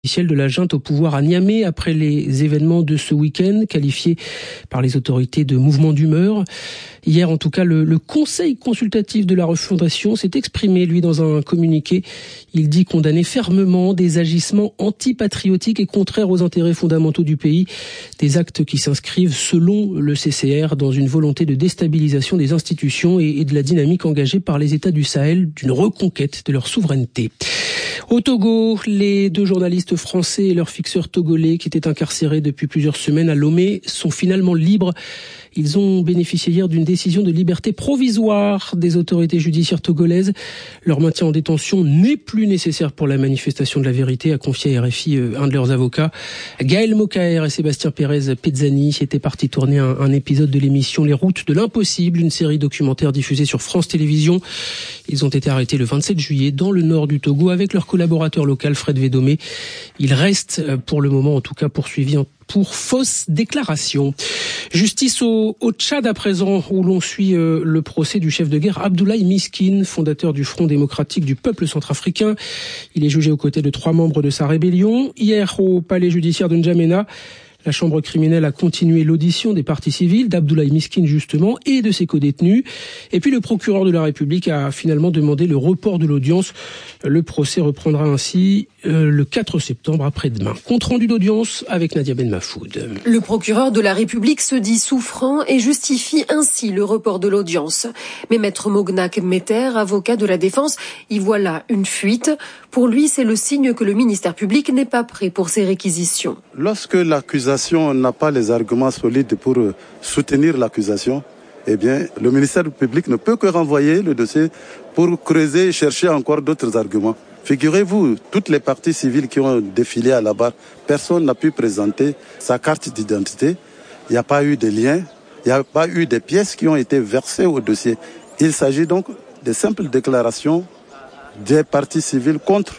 de la junte au pouvoir à Niamey après les événements de ce week-end, qualifiés par les autorités de mouvement d'humeur. Hier, en tout cas, le Conseil consultatif de la refondation s'est exprimé, lui, dans un communiqué. Il dit condamner fermement des agissements antipatriotiques et contraires aux intérêts fondamentaux du pays. Des actes qui s'inscrivent, selon le CCR, dans une volonté de déstabilisation des institutions et de la dynamique engagée par les États du Sahel d'une reconquête de leur souveraineté. Au Togo, les deux journalistes français et leur fixeur togolais qui étaient incarcérés depuis plusieurs semaines à Lomé sont finalement libres. Ils ont bénéficié hier d'une décision de liberté provisoire des autorités judiciaires togolaises. Leur maintien en détention n'est plus nécessaire pour la manifestation de la vérité, a confié à RFI un de leurs avocats. Gaël Mokaer et Sébastien Pérez-Pezzani étaient partis tourner un épisode de l'émission Les Routes de l'Impossible, une série documentaire diffusée sur France Télévisions. Ils ont été arrêtés le 27 juillet dans le nord du Togo avec leur collaborateur local Fred Védomé. Ils restent pour le moment en tout cas poursuivis pour fausse déclaration. Justice au Tchad à présent, où l'on suit le procès du chef de guerre Abdoulaye Miskine, fondateur du Front démocratique du peuple centrafricain. Il est jugé aux côtés de 3 membres de sa rébellion. Hier, au palais judiciaire de N'Djamena, la chambre criminelle a continué l'audition des parties civiles, d'Abdoulaye Miskine justement, et de ses codétenus. Et puis le procureur de la République a finalement demandé le report de l'audience. Le procès reprendra ainsi le 4 septembre après-demain. Compte rendu d'audience avec Nadia Ben Mafoud. Le procureur de la République se dit souffrant et justifie ainsi le report de l'audience. Mais maître Mognak Meter, avocat de la défense, y voit là une fuite. Pour lui, c'est le signe que le ministère public n'est pas prêt pour ces réquisitions. Lorsque l'accusation n'a pas les arguments solides pour soutenir l'accusation, eh bien, le ministère public ne peut que renvoyer le dossier pour creuser et chercher encore d'autres arguments. Figurez-vous, toutes les parties civiles qui ont défilé à la barre, personne n'a pu présenter sa carte d'identité. Il n'y a pas eu de lien, il n'y a pas eu de pièces qui ont été versées au dossier. Il s'agit donc de simples déclarations des parties civiles contre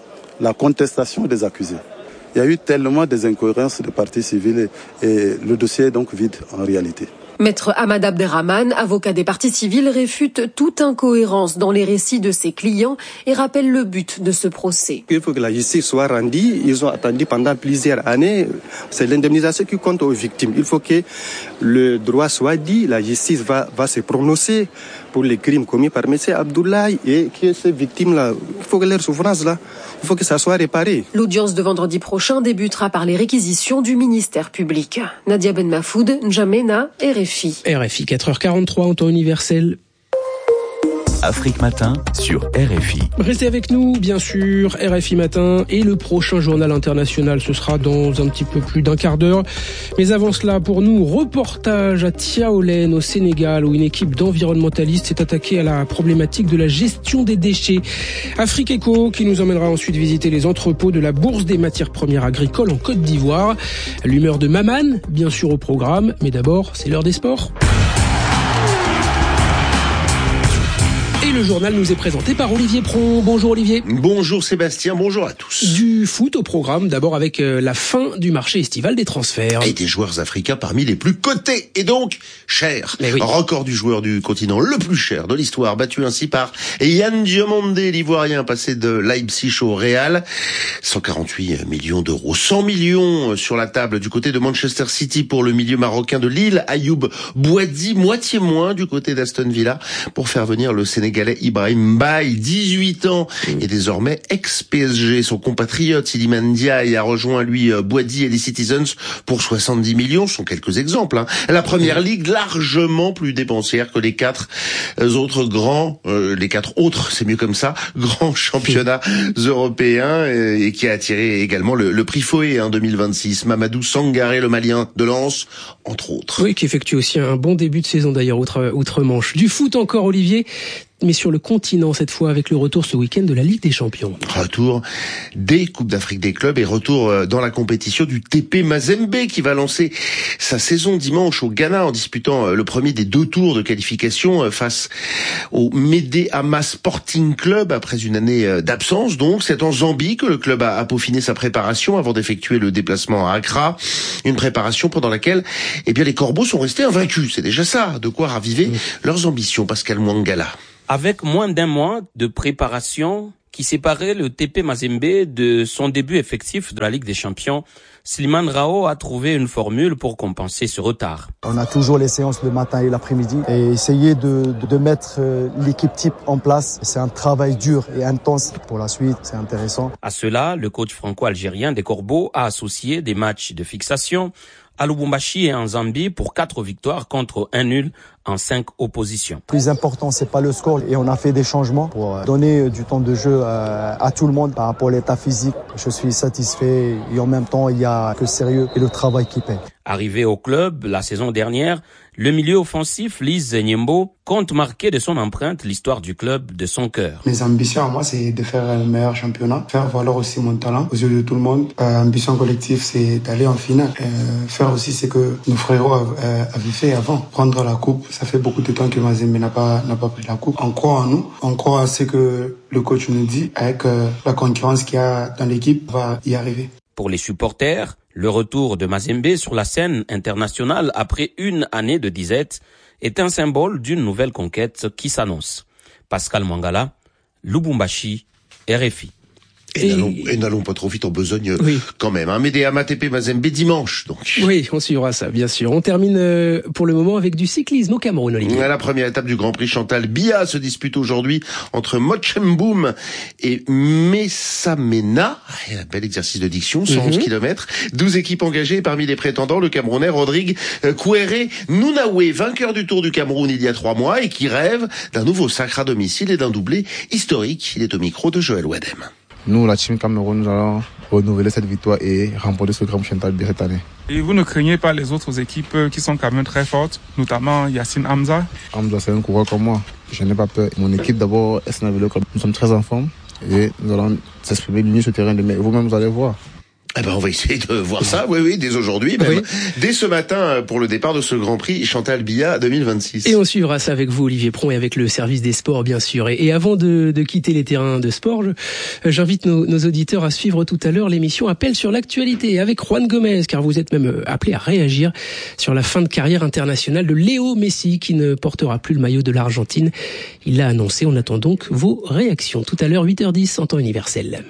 la contestation des accusés. Il y a eu tellement des incohérences des parties civiles et le dossier est donc vide en réalité. Maître Ahmad Abderrahman, avocat des parties civiles, réfute toute incohérence dans les récits de ses clients et rappelle le but de ce procès. Il faut que la justice soit rendue. Ils ont attendu pendant plusieurs années. C'est l'indemnisation qui compte aux victimes. Il faut que le droit soit dit. La justice va se prononcer pour les crimes commis par M. Abdoulaye et que ces victimes-là, il faut que leur souffrance-là, il faut que ça soit réparé. L'audience de vendredi prochain débutera par les réquisitions du ministère public. Nadia Ben Mafoud, N'Djamena, RFI. RFI 4h43 en temps universel. Afrique Matin sur RFI. Restez avec nous, bien sûr, RFI Matin et le prochain journal international, ce sera dans un petit peu plus d'un quart d'heure. Mais avant cela, pour nous, reportage à Tiaolène au Sénégal où une équipe d'environnementalistes s'est attaquée à la problématique de la gestion des déchets. Afrique Éco qui nous emmènera ensuite visiter les entrepôts de la Bourse des matières premières agricoles en Côte d'Ivoire. L'humeur de Maman, bien sûr au programme, mais d'abord, c'est l'heure des sports. Et le journal nous est présenté par Olivier Pron. Bonjour Olivier. Bonjour Sébastien, bonjour à tous. Du foot au programme, d'abord avec la fin du marché estival des transferts. Et des joueurs africains parmi les plus cotés et donc chers. Oui. Record du joueur du continent le plus cher de l'histoire, battu ainsi par Yann Diomandé, l'Ivoirien, passé de Leipzig au Real. 148 millions d'euros. 100 millions sur la table du côté de Manchester City pour le milieu marocain de Lille, Ayoub Boadi, moitié moins du côté d'Aston Villa pour faire venir le Sénégalais Ibrahim Mbaye, 18 ans, et désormais ex-PSG. Son compatriote Iliman Ndiaye a rejoint lui Boadi et les Citizens pour 70 millions. Ce sont quelques exemples. La première ligue largement plus dépensière que les 4 autres grands, les 4 autres, c'est mieux comme ça, grands championnats européens et qui a attiré également le prix Foé en 2026. Mamadou Sangaré, le Malien de Lens, entre autres. Oui, qui effectue aussi un bon début de saison d'ailleurs outre-Manche. Du foot encore Olivier, mais sur le continent cette fois avec le retour ce week-end de la Ligue des Champions. Retour des Coupes d'Afrique des clubs et retour dans la compétition du TP Mazembe qui va lancer sa saison dimanche au Ghana en disputant le premier des 2 tours de qualification face au Medeama Sporting Club après une année d'absence. Donc c'est en Zambie que le club a peaufiné sa préparation avant d'effectuer le déplacement à Accra. Une préparation pendant laquelle les Corbeaux sont restés invaincus. C'est déjà ça, de quoi raviver leurs ambitions. Pascal Mwangala. Avec moins d'un mois de préparation, qui séparait le TP Mazembe de son début effectif de la Ligue des Champions. Slimane Rao a trouvé une formule pour compenser ce retard. On a toujours les séances le matin et l'après-midi et essayer de mettre l'équipe type en place. C'est un travail dur et intense. Pour la suite, c'est intéressant. À cela, le coach franco-algérien des Corbeaux a associé des matchs de fixation à Lubumbashi et en Zambie pour 4 victoires contre 1 nul en 5 oppositions. Le plus important, c'est pas le score et on a fait des changements pour donner du temps de jeu à tout le monde par rapport à l'état physique. Je suis satisfait et en même temps, il y a que le sérieux et le travail qui paye. Arrivé au club la saison dernière, le milieu offensif Lise Nyembo compte marquer de son empreinte l'histoire du club de son cœur. Mes ambitions à moi, c'est de faire un meilleur championnat, faire valoir aussi mon talent aux yeux de tout le monde. Ambition collective, c'est d'aller en finale. Faire aussi ce que nos frérots avaient fait avant, prendre la coupe. Ça fait beaucoup de temps que Mazembe n'a pas pris la coupe. On croit en nous, on croit à ce que le coach nous dit. Avec la concurrence qu'il y a dans l'équipe, on va y arriver. Pour les supporters, le retour de Mazembe sur la scène internationale après une année de disette est un symbole d'une nouvelle conquête qui s'annonce. Pascal Mangala, Lubumbashi, RFI. Et n'allons pas trop vite en besogne quand même. Medeama TP Mazembe dimanche, donc. Oui, on suivra ça, bien sûr. On termine pour le moment avec du cyclisme au Cameroun, Olivier. La première étape du Grand Prix Chantal Biya se dispute aujourd'hui entre Mochemboum et Messamena. Un bel exercice de diction, 111 km, 12 équipes engagées. Et parmi les prétendants, le Camerounais Rodrigue Kouéré Nounaoué, vainqueur du Tour du Cameroun il y a 3 mois et qui rêve d'un nouveau sacre à domicile et d'un doublé historique. Il est au micro de Joël Wadem. Nous, la team Cameroun, nous allons renouveler cette victoire et remporter ce Grand Prix Chantal Biya cette année. Et vous ne craignez pas les autres équipes qui sont quand même très fortes, notamment Yacine Hamza? Hamza, c'est un coureur comme moi. Je n'ai pas peur. Mon équipe, d'abord, nous sommes très en forme et nous allons s'exprimer l'union sur le terrain. Mais vous-même, vous allez voir. On va essayer de voir ça, oui, dès aujourd'hui, même. Dès ce matin, pour le départ de ce Grand Prix Chantal Biya 2026. Et on suivra ça avec vous, Olivier Pron, et avec le service des sports, bien sûr. Et avant de quitter les terrains de sport, j'invite nos auditeurs à suivre tout à l'heure l'émission Appel sur l'actualité avec Juan Gomez, car vous êtes même appelé à réagir sur la fin de carrière internationale de Léo Messi, qui ne portera plus le maillot de l'Argentine. Il l'a annoncé, on attend donc vos réactions. Tout à l'heure, 8h10 en temps universel.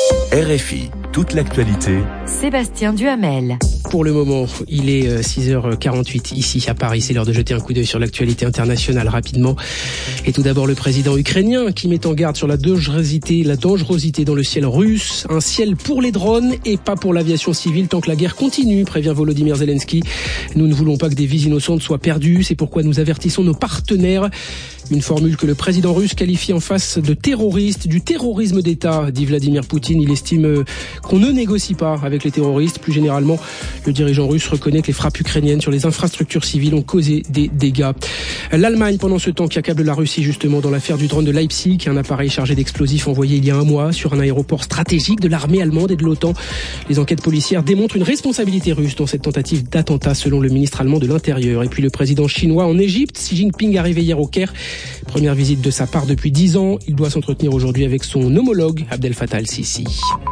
RFI, toute l'actualité. Sébastien Duhamel. Pour le moment, il est 6h48 ici à Paris. C'est l'heure de jeter un coup d'œil sur l'actualité internationale rapidement. Et tout d'abord, le président ukrainien qui met en garde sur la dangerosité dans le ciel russe. Un ciel pour les drones et pas pour l'aviation civile tant que la guerre continue, prévient Volodymyr Zelensky. Nous ne voulons pas que des vies innocentes soient perdues. C'est pourquoi nous avertissons nos partenaires. Une formule que le président russe qualifie en face de terroriste, du terrorisme d'État, dit Vladimir Poutine. Il estime qu'on ne négocie pas avec les terroristes. Plus généralement, le dirigeant russe reconnaît que les frappes ukrainiennes sur les infrastructures civiles ont causé des dégâts. L'Allemagne, pendant ce temps, qui accable la Russie justement dans l'affaire du drone de Leipzig, un appareil chargé d'explosifs envoyé il y a 1 mois sur un aéroport stratégique de l'armée allemande et de l'OTAN. Les enquêtes policières démontrent une responsabilité russe dans cette tentative d'attentat, selon le ministre allemand de l'Intérieur. Et puis le président chinois en Égypte, Xi Jinping, arrivé hier au Caire. Première visite de sa part depuis 10 ans. Il doit s'entretenir aujourd'hui avec son homologue, Abdel Fattah el-Sisi.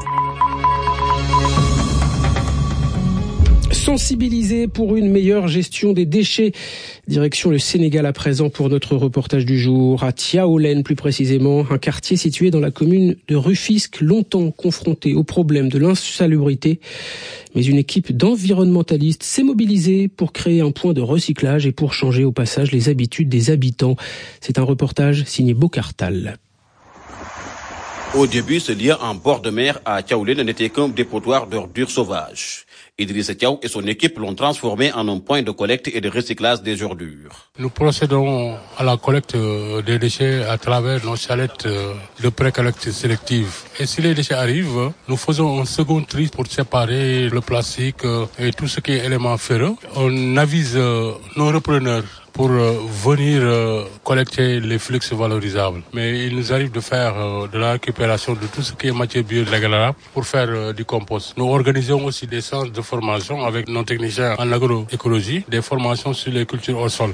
Sensibiliser pour une meilleure gestion des déchets. Direction le Sénégal à présent pour notre reportage du jour. À Tiaolène plus précisément, un quartier situé dans la commune de Rufisque, longtemps confronté au problème de l'insalubrité. Mais une équipe d'environnementalistes s'est mobilisée pour créer un point de recyclage et pour changer au passage les habitudes des habitants. C'est un reportage signé Bocartal. Au début, ce lieu en bord de mer à Tiaolène n'était qu'un dépotoir d'ordures sauvages. Idriss Tiaw et son équipe l'ont transformé en un point de collecte et de recyclage des ordures. Nous procédons à la collecte des déchets à travers nos chalettes de pré-collecte sélective. Et si les déchets arrivent, nous faisons un second tri pour séparer le plastique et tout ce qui est élément ferreux. On avise nos repreneurs pour venir collecter les flux valorisables. Mais il nous arrive de faire de la récupération de tout ce qui est matière biodégradable pour faire du compost. Nous organisons aussi des séances de formation avec nos techniciens en agroécologie, des formations sur les cultures au sol.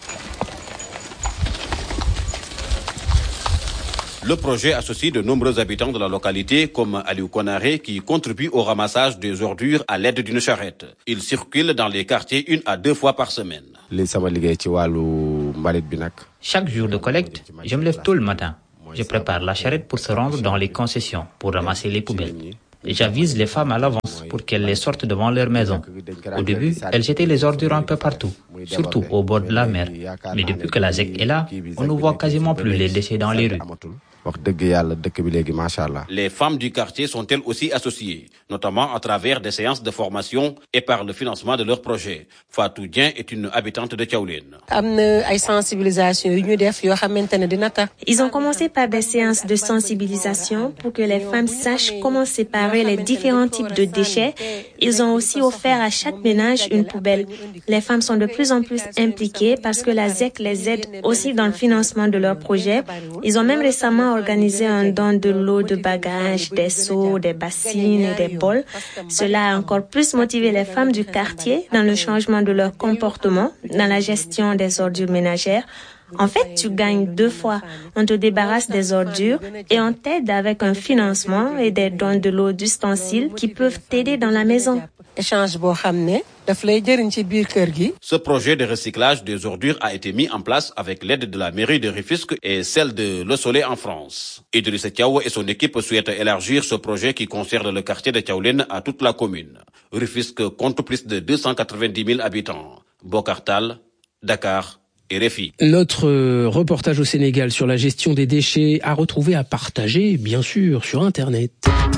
Le projet associe de nombreux habitants de la localité, comme Aliou Konaré, qui contribue au ramassage des ordures à l'aide d'une charrette. Il circule dans les quartiers 1 à 2 fois par semaine. Chaque jour de collecte, je me lève tôt le matin. je prépare la charrette pour se rendre dans les concessions pour ramasser les poubelles. J'avise les femmes à l'avance pour qu'elles les sortent devant leur maison. Au début, elles jetaient les ordures un peu partout, surtout au bord de la mer. Mais depuis que la ZEC est là, on ne voit quasiment plus les déchets dans les rues. Les femmes du quartier sont elles aussi associées, notamment à travers des séances de formation et par le financement de leurs projets. Fatou Dien est une habitante de Thiawlène. Ils ont commencé par des séances de sensibilisation pour que les femmes sachent comment séparer les différents types de déchets. Ils ont aussi offert à chaque ménage une poubelle. Les femmes sont de plus en plus impliquées parce que la ZEC les aide aussi dans le financement de leurs projets. Ils ont même récemment organisé un don de l'eau de bagages, des seaux, des bassines et des bols. Cela a encore plus motivé les femmes du quartier dans le changement de leur comportement, dans la gestion des ordures ménagères. En fait, tu gagnes 2 fois. On te débarrasse des ordures et on t'aide avec un financement et des dons de l'eau d'ustensiles qui peuvent t'aider dans la maison. Ce projet de recyclage des ordures a été mis en place avec l'aide de la mairie de Rufisque et celle de Le Soleil en France. Idrissa Thiaw et son équipe souhaitent élargir ce projet qui concerne le quartier de Thiawlène à toute la commune. Rufisque compte plus de 290 000 habitants. Bokartal, Dakar, RFI. Notre reportage au Sénégal sur la gestion des déchets à retrouver, à partager, bien sûr, sur Internet.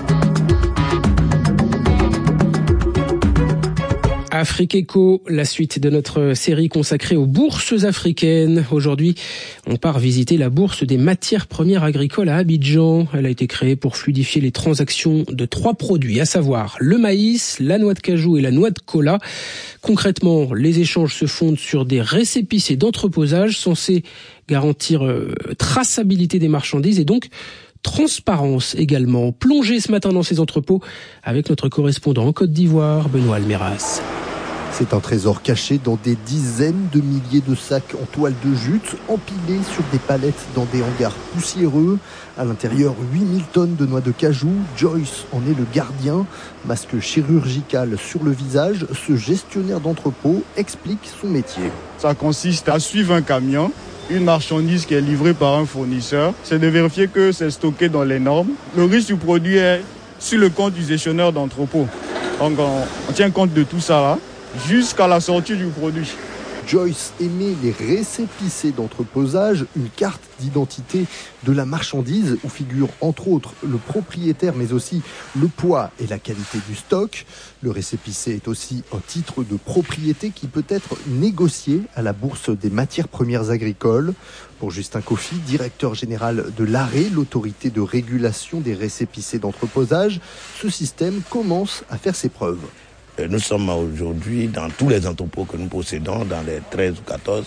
Afrique Eco, la suite de notre série consacrée aux bourses africaines. Aujourd'hui, on part visiter la bourse des matières premières agricoles à Abidjan. Elle a été créée pour fluidifier les transactions de 3 produits, à savoir le maïs, la noix de cajou et la noix de kola. Concrètement, les échanges se fondent sur des récépissés d'entreposage censés garantir traçabilité des marchandises et donc transparence également. Plongé ce matin dans ces entrepôts avec notre correspondant en Côte d'Ivoire, Benoît Almeras. C'est un trésor caché dans des dizaines de milliers de sacs en toile de jute, empilés sur des palettes dans des hangars poussiéreux. À l'intérieur, 8000 tonnes de noix de cajou. Joyce en est le gardien. Masque chirurgical sur le visage, ce gestionnaire d'entrepôt explique son métier. Ça consiste à suivre un camion, une marchandise qui est livrée par un fournisseur. C'est de vérifier que c'est stocké dans les normes. Le risque du produit est sur le compte du gestionnaire d'entrepôt. Donc on tient compte de tout ça là, jusqu'à la sortie du produit. Joyce émet les récépissés d'entreposage, une carte d'identité de la marchandise où figure entre autres le propriétaire mais aussi le poids et la qualité du stock. Le récépissé est aussi un titre de propriété qui peut être négocié à la bourse des matières premières agricoles. Pour Justin Kofi, directeur général de l'ARE, l'autorité de régulation des récépissés d'entreposage, ce système commence à faire ses preuves. Nous sommes aujourd'hui dans tous les entrepôts que nous possédons, dans les 13 ou 14,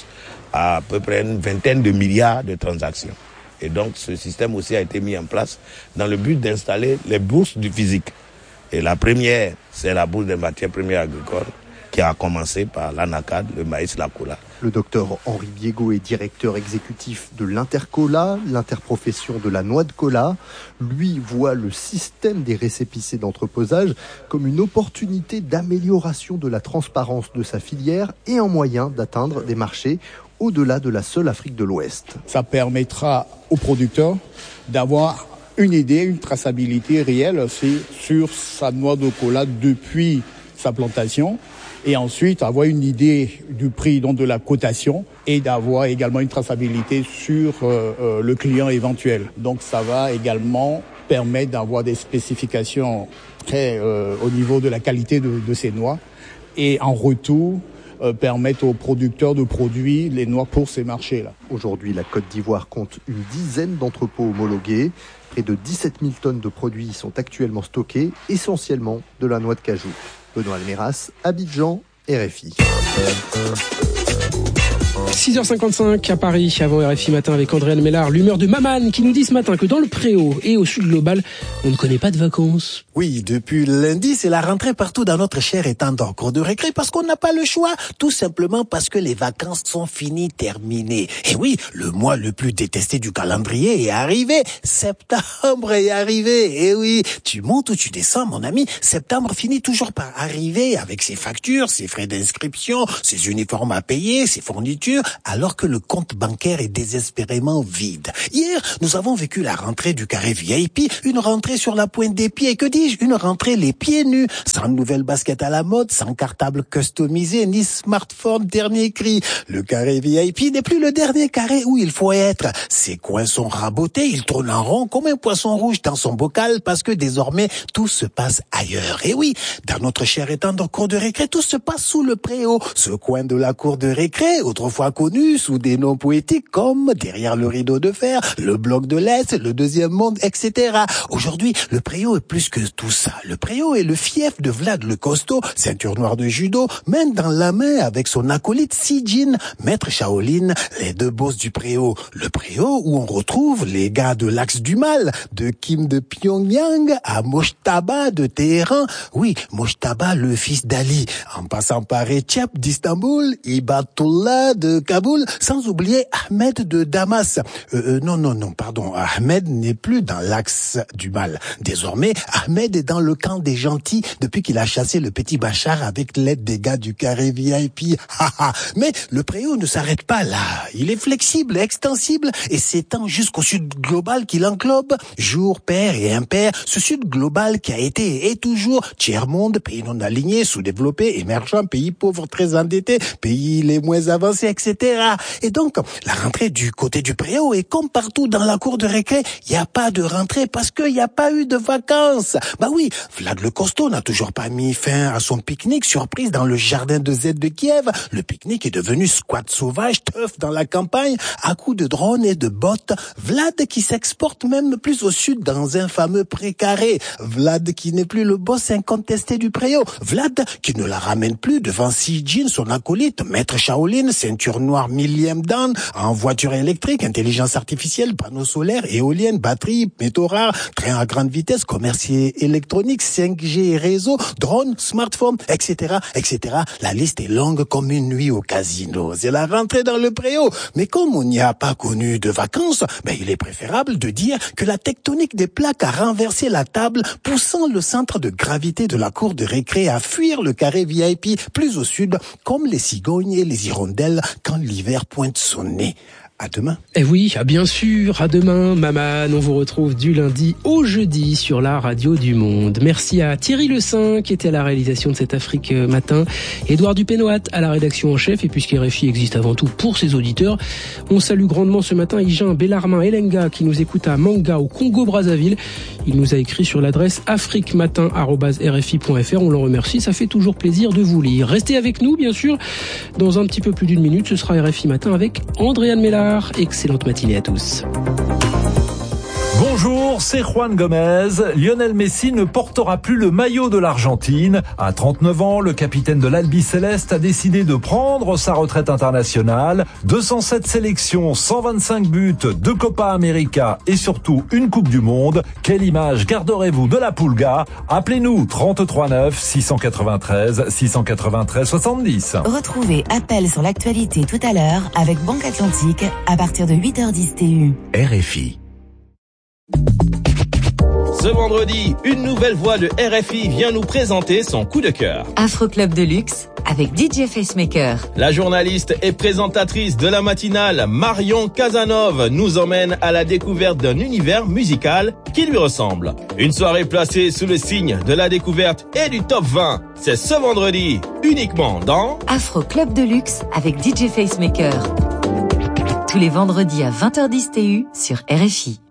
à peu près une vingtaine de milliards de transactions. Et donc ce système aussi a été mis en place dans le but d'installer les bourses du physique. Et la première, c'est la bourse des matières premières agricoles qui a commencé par l'anacade, le maïs, la kola. Le docteur Henri Biego est directeur exécutif de l'Intercola, l'interprofession de la noix de kola. Lui voit le système des récépissés d'entreposage comme une opportunité d'amélioration de la transparence de sa filière et un moyen d'atteindre des marchés au-delà de la seule Afrique de l'Ouest. Ça permettra aux producteurs d'avoir une idée, une traçabilité réelle sur sa noix de kola depuis sa plantation. Et ensuite avoir une idée du prix, donc de la cotation, et d'avoir également une traçabilité sur le client éventuel. Donc ça va également permettre d'avoir des spécifications au niveau de la qualité de ces noix, et en retour permettre aux producteurs de produire les noix pour ces marchés-là. Aujourd'hui, la Côte d'Ivoire compte une dizaine d'entrepôts homologués. Près de 17 000 tonnes de produits sont actuellement stockés, essentiellement de la noix de cajou. Benoît Almeras, Abidjan, RFI. 6h55 à Paris, avant RFI Matin avec Andréane Mélard, l'humeur de Maman qui nous dit ce matin que dans le Préau et au Sud Global, on ne connaît pas de vacances. Oui, depuis lundi, c'est la rentrée partout dans notre cher étendard cour de récré parce qu'on n'a pas le choix, tout simplement parce que les vacances sont finies, terminées. Et oui, le mois le plus détesté du calendrier est arrivé, septembre est arrivé. Et oui, tu montes ou tu descends, mon ami, septembre finit toujours par arriver avec ses factures, ses frais d'inscription, ses uniformes à payer, ses fournitures. facture alors que le compte bancaire est désespérément vide. Hier, nous avons vécu la rentrée du carré VIP, une rentrée sur la pointe des pieds, que dis-je, une rentrée les pieds nus, sans nouvelles baskets à la mode, sans cartable customisé, ni smartphone dernier cri. Le carré VIP n'est plus le dernier carré où il faut être. Ses coins sont rabotés, il tourne en rond comme un poisson rouge dans son bocal parce que désormais tout se passe ailleurs. Et oui, dans notre cher étang de cour de récré, tout se passe sous le préau. Ce coin de la cour de récré, autrefois connu sous des noms poétiques comme derrière le rideau de fer, le bloc de l'Est, le deuxième monde, etc. Aujourd'hui, le préau est plus que tout ça. Le préau est le fief de Vlad le Costaud, ceinture noire de judo, main dans la main avec son acolyte Sijin, maître Shaolin, les deux boss du préau. Le préau où on retrouve les gars de l'axe du mal, de Kim de Pyongyang à Mojtaba de Téhéran. Oui, Mojtaba, le fils d'Ali, en passant par Recep d'Istanbul, Ibatullah de Kaboul, sans oublier Ahmed de Damas. Pardon, Ahmed n'est plus dans l'axe du mal. Désormais, Ahmed est dans le camp des gentils depuis qu'il a chassé le petit Bachar avec l'aide des gars du carré VIP. Mais le préau ne s'arrête pas là. Il est flexible, extensible et s'étend jusqu'au sud global qui l'englobe. Jour, pair et impair, ce sud global qui a été et toujours tiers-monde, pays non alignés, sous-développés, émergents, pays pauvres, très endettés, pays les moins avancés, etc. Et donc, la rentrée du côté du préau est comme partout dans la cour de récré, il n'y a pas de rentrée parce qu'il n'y a pas eu de vacances. Bah oui, Vlad le Costaud n'a toujours pas mis fin à son pique-nique surprise dans le jardin de Z de Kiev. Le pique-nique est devenu squat sauvage, teuf dans la campagne, à coups de drones et de bottes. Vlad qui s'exporte même plus au sud dans un fameux précaré. Vlad qui n'est plus le boss incontesté du préau. Vlad qui ne la ramène plus devant Sijin, son acolyte, maître Shaolin, ceinture noire millième dan, en voiture électrique, intelligence artificielle, panneaux solaires, éoliennes, batteries, métaux rares, train à grande vitesse, commerce électronique, 5G et réseau, drones, smartphones, etc., etc. La liste est longue comme une nuit au casino. C'est la rentrée dans le préau. Mais comme on n'y a pas connu de vacances, il est préférable de dire que la tectonique des plaques a renversé la table, poussant le centre de gravité de la cour de récré à fuir le carré VIP plus au sud, comme les cigognes et les hirondelles quand l'hiver pointe son nez. À demain. Eh oui, bien sûr, à demain, Maman. On vous retrouve du lundi au jeudi sur la radio du monde. Merci à Thierry Le Saint qui était à la réalisation de cet Afrique Matin, Édouard Dupénoat à la rédaction en chef, et puisque RFI existe avant tout pour ses auditeurs, on salue grandement ce matin Higin Bellarmin Elenga qui nous écoute à Manga au Congo-Brazzaville. Il nous a écrit sur l'adresse afriquematin@rfi.fr. On l'en remercie, ça fait toujours plaisir de vous lire. Restez avec nous, bien sûr. Dans un petit peu plus d'une minute, ce sera RFI Matin avec Andréane Mélard. Excellente matinée à tous. Bonjour, c'est Juan Gomez. Lionel Messi ne portera plus le maillot de l'Argentine. À 39 ans, le capitaine de l'Albi Céleste a décidé de prendre sa retraite internationale. 207 sélections, 125 buts, 2 Copa América et surtout une Coupe du Monde. Quelle image garderez-vous de la Pulga? Appelez-nous 33 9 693 693 70. Retrouvez Appel sur l'actualité tout à l'heure avec Banque Atlantique à partir de 8h10 TU. RFI. Ce vendredi, une nouvelle voix de RFI vient nous présenter son coup de cœur. Afro Club de luxe avec DJ Facemaker. La journaliste et présentatrice de la matinale, Marion Casanova, nous emmène à la découverte d'un univers musical qui lui ressemble. Une soirée placée sous le signe de la découverte et du top 20. C'est ce vendredi, uniquement dans Afro Club de luxe avec DJ Facemaker. Tous les vendredis à 20h10 TU sur RFI.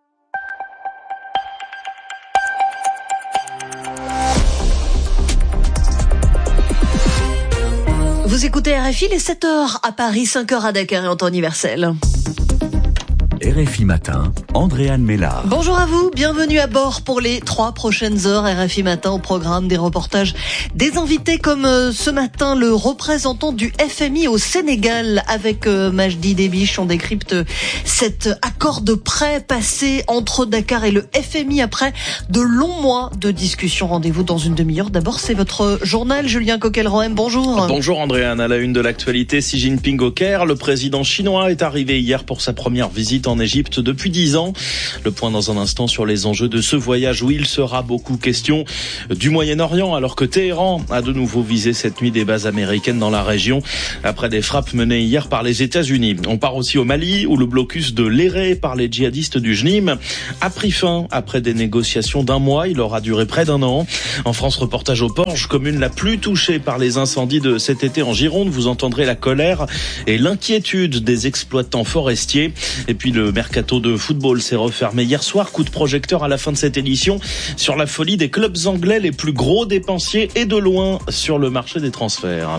Vous écoutez RFI, les 7h à Paris, 5h à Dakar et en temps universel. RFI Matin, Andréane Mélard. Bonjour à vous, bienvenue à bord pour les 3 prochaines heures. RFI Matin au programme des reportages, des invités comme ce matin le représentant du FMI au Sénégal avec Majdi Debiche. On décrypte cet accord de prêt passé entre Dakar et le FMI après de longs mois de discussion. Rendez-vous dans une demi-heure. D'abord, c'est votre journal, Julien Coquel-Rohem. Bonjour. Bonjour Andréane. À la une de l'actualité, Xi Jinping au Caire. Le président chinois est arrivé hier pour sa première visite visite en Égypte depuis 10 ans. Le point dans un instant sur les enjeux de ce voyage où il sera beaucoup question du Moyen-Orient, alors que Téhéran a de nouveau visé cette nuit des bases américaines dans la région après des frappes menées hier par les États-Unis. On part aussi au Mali où le blocus de l'Éré par les djihadistes du JNIM a pris fin après des négociations d'1 mois. Il aura duré près d'1 an. En France, reportage au Porge, commune la plus touchée par les incendies de cet été en Gironde. Vous entendrez la colère et l'inquiétude des exploitants forestiers. Et puis le mercato de football s'est refermé hier soir. Coup de projecteur à la fin de cette édition sur la folie des clubs anglais, les plus gros dépensiers et de loin sur le marché des transferts.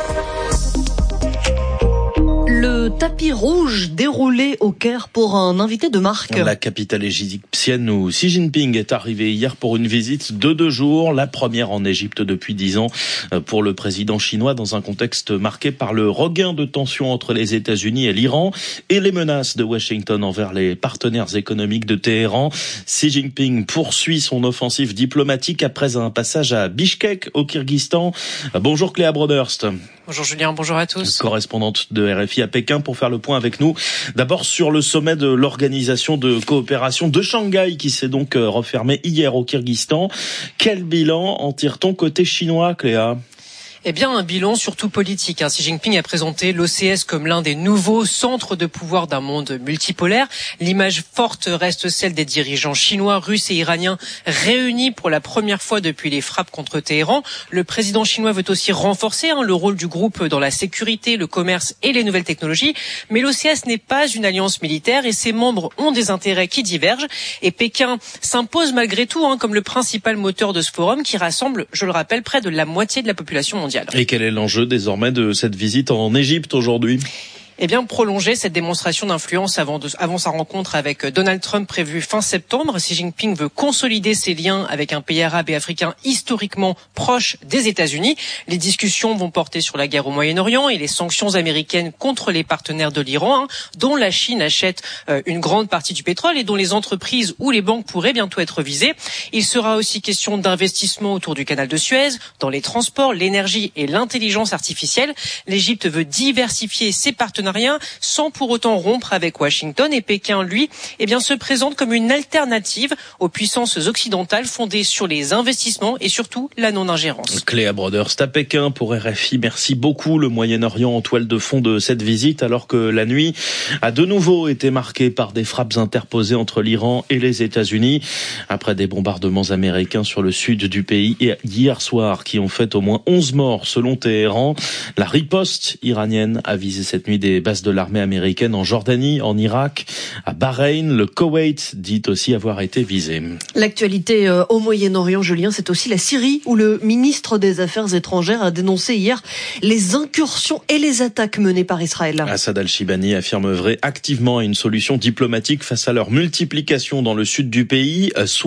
Le tapis rouge déroulé au Caire pour un invité de marque. La capitale égyptienne où Xi Jinping est arrivé hier pour une visite de 2 jours, la première en Égypte depuis 10 ans pour le président chinois, dans un contexte marqué par le regain de tensions entre les États-Unis et l'Iran et les menaces de Washington envers les partenaires économiques de Téhéran. Xi Jinping poursuit son offensive diplomatique après un passage à Bishkek au Kyrgyzstan. Bonjour Cléa Broderst. Bonjour Julien, bonjour à tous. Correspondante de RFI à Pékin pour faire le point avec nous. D'abord sur le sommet de l'Organisation de coopération de Shanghai qui s'est donc refermé hier au Kyrgyzstan. Quel bilan en tire-t-on côté chinois, Cléa ? Eh bien, un bilan surtout politique. Xi Jinping a présenté l'OCS comme l'un des nouveaux centres de pouvoir d'un monde multipolaire. L'image forte reste celle des dirigeants chinois, russes et iraniens réunis pour la première fois depuis les frappes contre Téhéran. Le président chinois veut aussi renforcer le rôle du groupe dans la sécurité, le commerce et les nouvelles technologies. Mais l'OCS n'est pas une alliance militaire et ses membres ont des intérêts qui divergent. Et Pékin s'impose malgré tout comme le principal moteur de ce forum qui rassemble, je le rappelle, près de la moitié de la population mondiale. Et quel est l'enjeu désormais de cette visite en Égypte aujourd'hui ? Eh bien, prolonger cette démonstration d'influence avant sa rencontre avec Donald Trump prévue fin septembre. Xi Jinping veut consolider ses liens avec un pays arabe et africain historiquement proche des États-Unis. Les discussions vont porter sur la guerre au Moyen-Orient et les sanctions américaines contre les partenaires de l'Iran, dont la Chine achète une grande partie du pétrole et dont les entreprises ou les banques pourraient bientôt être visées. Il sera aussi question d'investissement autour du canal de Suez, dans les transports, l'énergie et l'intelligence artificielle. L'Égypte veut diversifier ses partenariats sans pour autant rompre avec Washington, et Pékin, lui, se présente comme une alternative aux puissances occidentales fondées sur les investissements et surtout la non-ingérence. Cléa Broderst à Pékin pour RFI. Merci beaucoup. Le Moyen-Orient en toile de fond de cette visite, alors que la nuit a de nouveau été marquée par des frappes interposées entre l'Iran et les États-Unis après des bombardements américains sur le sud du pays hier soir qui ont fait au moins 11 morts selon Téhéran. La riposte iranienne a visé cette nuit des bases de l'armée américaine en Jordanie, en Irak, à Bahreïn. Le Koweït dit aussi avoir été visé. L'actualité au Moyen-Orient, Julien, c'est aussi la Syrie où le ministre des Affaires étrangères a dénoncé hier les incursions et les attaques menées par Israël. Assad al-Shibani affirme œuvrer activement à une solution diplomatique face à leur multiplication dans le sud du pays.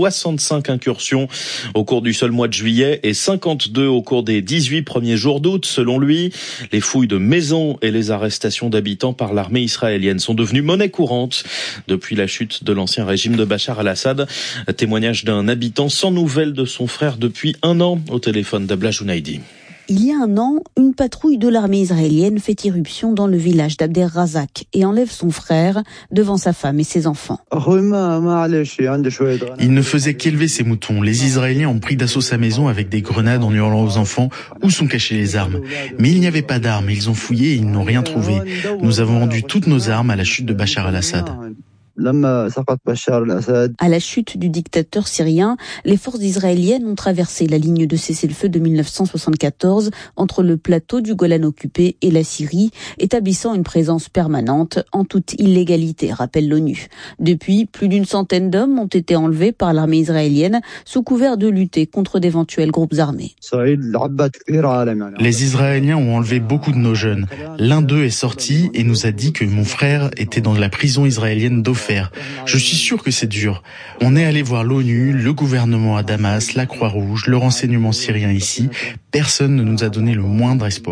65 incursions au cours du seul mois de juillet et 52 au cours des 18 premiers jours d'août, selon lui. Les fouilles de maisons et les arrestations d'habitants par l'armée israélienne sont devenues monnaie courante depuis la chute de l'ancien régime de Bachar al-Assad. Témoignage d'un habitant sans nouvelles de son frère depuis 1 an au téléphone d'Abla Jounaidi. Il y a 1 an, une patrouille de l'armée israélienne fait irruption dans le village d'Abder Razak et enlève son frère devant sa femme et ses enfants. Il ne faisait qu'élever ses moutons. Les Israéliens ont pris d'assaut sa maison avec des grenades en hurlant aux enfants où sont cachées les armes. Mais il n'y avait pas d'armes. Ils ont fouillé et ils n'ont rien trouvé. Nous avons rendu toutes nos armes à la chute de Bachar al-Assad. À la chute du dictateur syrien, les forces israéliennes ont traversé la ligne de cessez-le-feu de 1974 entre le plateau du Golan occupé et la Syrie, établissant une présence permanente en toute illégalité, rappelle l'ONU. Depuis, plus d'une centaine d'hommes ont été enlevés par l'armée israélienne sous couvert de lutter contre d'éventuels groupes armés. Les Israéliens ont enlevé beaucoup de nos jeunes. L'un d'eux est sorti et nous a dit que mon frère était dans la prison israélienne d'Ofer. Je suis sûr que c'est dur. On est allé voir l'ONU, le gouvernement à Damas, la Croix-Rouge, le renseignement syrien ici. Personne ne nous a donné le moindre espoir.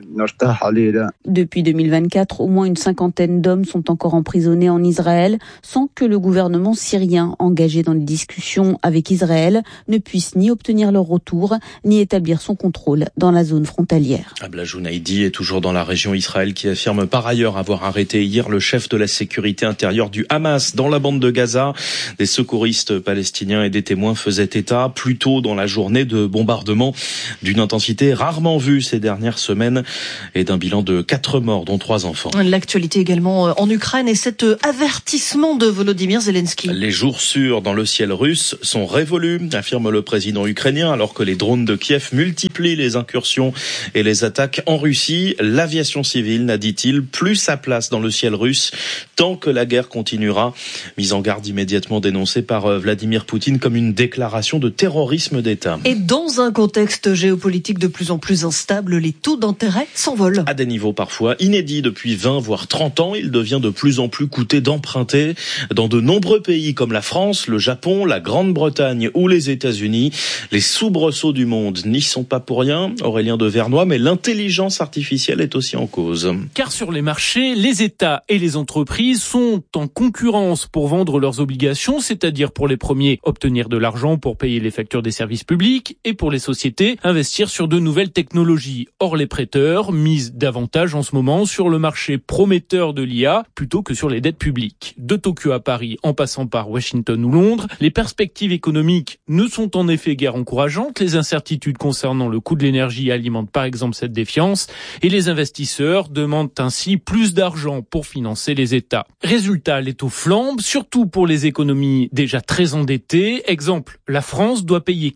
Depuis 2024, au moins une cinquantaine d'hommes sont encore emprisonnés en Israël sans que le gouvernement syrien, engagé dans les discussions avec Israël, ne puisse ni obtenir leur retour, ni établir son contrôle dans la zone frontalière. Abla Jounaidi est toujours dans la région. Israël qui affirme par ailleurs avoir arrêté hier le chef de la sécurité intérieure du Hamas dans la bande de Gaza. Des secouristes palestiniens et des témoins faisaient état plus tôt dans la journée de bombardements d'une intensité rarement vue ces dernières semaines et d'un bilan de 4 morts, dont 3 enfants. L'actualité également en Ukraine et cet avertissement de Volodymyr Zelensky. Les jours sûrs dans le ciel russe sont révolus, affirme le président ukrainien, alors que les drones de Kiev multiplient les incursions et les attaques en Russie. L'aviation civile n'a, dit-il, plus sa place dans le ciel russe tant que la guerre continuera. Mise en garde immédiatement dénoncée par Vladimir Poutine comme une déclaration de terrorisme d'État. Et dans un contexte géopolitique de plus en plus instable, les taux d'intérêt s'envolent. À des niveaux parfois inédits depuis 20 voire 30 ans, il devient de plus en plus coûteux d'emprunter. Dans de nombreux pays comme la France, le Japon, la Grande-Bretagne ou les États-Unis, les soubresauts du monde n'y sont pas pour rien. Aurélien de Vernois, mais l'intelligence artificielle est aussi en cause. Car sur les marchés, les États et les entreprises sont en concurrence pour vendre leurs obligations, c'est-à-dire pour les premiers, obtenir de l'argent pour payer les factures des services publics et pour les sociétés, investir sur de nouvelles technologies. Or, les prêteurs misent davantage en ce moment sur le marché prometteur de l'IA plutôt que sur les dettes publiques. De Tokyo à Paris, en passant par Washington ou Londres, les perspectives économiques ne sont en effet guère encourageantes. Les incertitudes concernant le coût de l'énergie alimentent par exemple cette défiance et les investisseurs demandent ainsi plus d'argent pour financer les États. Résultat, les taux flambent, surtout pour les économies déjà très endettées. Exemple, la France doit payer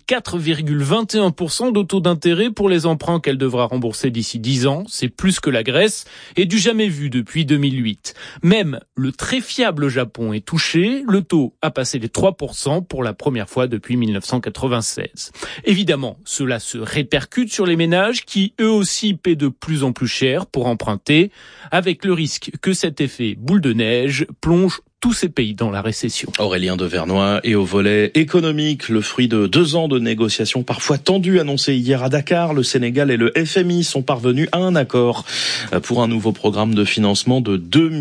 4,21% de taux d'intérêt pour les emprunts qu'elle devra rembourser d'ici 10 ans. C'est plus que la Grèce et du jamais vu depuis 2008. Même le très fiable Japon est touché. Le taux a passé les 3% pour la première fois depuis 1996. Évidemment, cela se répercute sur les ménages qui, eux aussi, paient de plus en plus cher pour emprunter, avec le risque que cet effet boule de neige plonge tous ces pays dans la récession. Aurélien de Vernois. Et au volet économique, le fruit de 2 ans de négociations parfois tendues annoncées hier à Dakar, le Sénégal et le FMI sont parvenus à un accord pour un nouveau programme de financement de